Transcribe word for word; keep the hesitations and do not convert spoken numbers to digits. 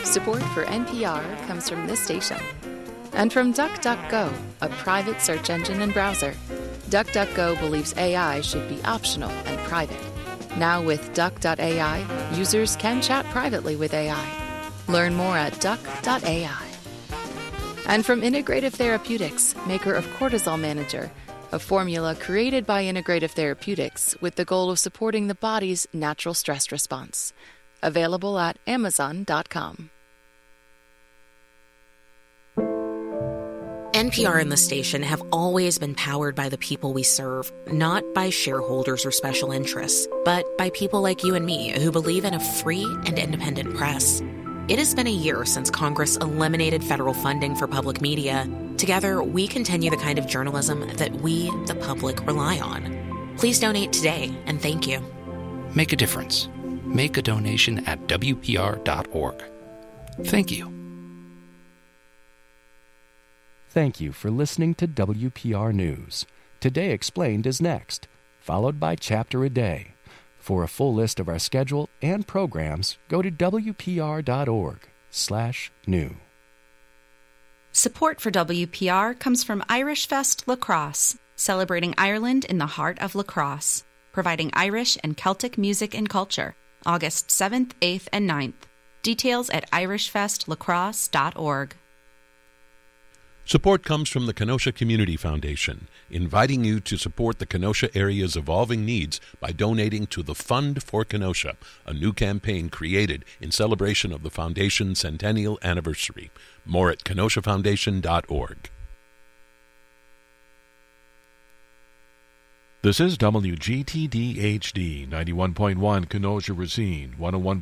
Support for N P R comes from this station. And from DuckDuckGo, a private search engine and browser. DuckDuckGo believes A I should be optional and private. Now with Duck dot A I, users can chat privately with A I. Learn more at Duck dot A I. And from Integrative Therapeutics, maker of Cortisol Manager, a formula created by Integrative Therapeutics with the goal of supporting the body's natural stress response. Available at amazon dot com. N P R and the station have always been powered by the people we serve, not by shareholders or special interests, but by people like you and me who believe in a free and independent press. It has been a year since Congress eliminated federal funding for public media. Together, we continue the kind of journalism that we, the public, rely on. Please donate today, and thank you. Make a difference. Make a donation at W P R dot org. Thank you. Thank you for listening to W P R News. Today Explained is next, followed by Chapter a Day. For a full list of our schedule and programs, go to W P R dot org slash new. Support for W P R comes from Irish Fest Lacrosse, celebrating Ireland in the heart of lacrosse, providing Irish and Celtic music and culture, August seventh, eighth, and ninth. Details at irish fest lacrosse dot org. Support comes from the Kenosha Community Foundation, inviting you to support the Kenosha area's evolving needs by donating to the Fund for Kenosha, a new campaign created in celebration of the Foundation's centennial anniversary. More at kenosha foundation dot org. This is W G T D H D ninety-one point one Kenosha Racine, one oh one